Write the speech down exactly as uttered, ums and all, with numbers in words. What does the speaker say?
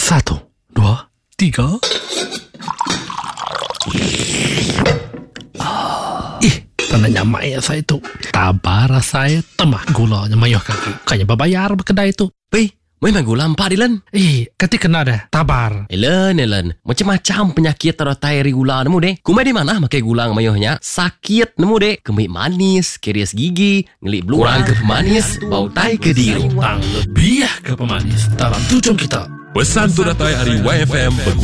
Satu, dua, tiga. Ih, tandanya mayat saya tu. Tabar saya temah gulanya mayah kaki. Kayaknya berbayar berkedai tu. Weh, memang gula empat, Dilan. Eh, kati kena dah. Tabar. Elan, Elan. Macam-macam penyakit teratai dari gula nemu deh. Kumai di mana makai gula mayahnya? Sakit nemu deh. Kemik manis, keris gigi, ngelik beluang ke pemanis, bau tai ke diri. Tang lebih ke pemanis dalam tujuan kita. Pesan teratai hari Y F M